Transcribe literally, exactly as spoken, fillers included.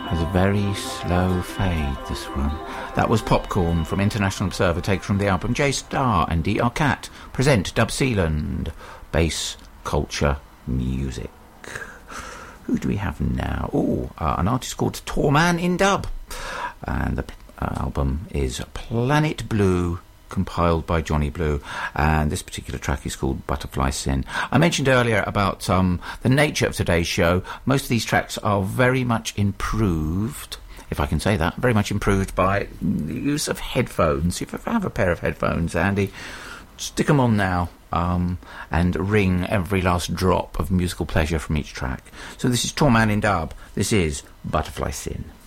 Has a very slow fade, this one. That was Popcorn from International Observer, taken from the album J Star and D R Cat present Dub Sealand, bass culture music. Who do we have now? Oh, uh, an artist called Torman in Dub, and the uh, album is Planet Blue, compiled by Johnny Blue, and this particular track is called Butterfly Sin. I mentioned earlier about um, the nature of today's show. Most of these tracks are very much improved, if I can say that, very much improved by the use of headphones. If you have a pair of headphones, Andy, stick them on now um, and wring every last drop of musical pleasure from each track. So this is Torman in Dub. This is Butterfly Sin.